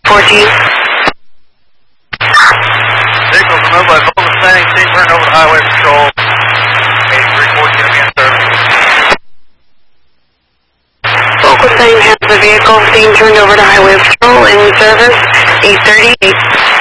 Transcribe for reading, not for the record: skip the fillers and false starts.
14. Vehicles removed by Volvo Mustang, team turned over to Highway Patrol. 8314 to be in service. Local Mustang has the vehicle being turned over to Highway Patrol in service, 838.